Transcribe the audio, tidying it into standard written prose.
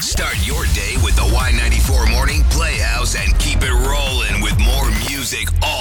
Start your day with the Y94 Morning Playhouse and keep it rolling with more music all